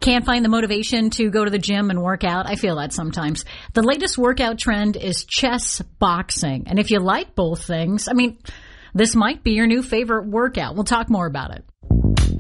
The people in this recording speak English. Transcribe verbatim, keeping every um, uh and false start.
Can't find the motivation to go to the gym and work out. I feel that sometimes. The latest workout trend is chess boxing. And if you like both things, I mean, this might be your new favorite workout. We'll talk more about it.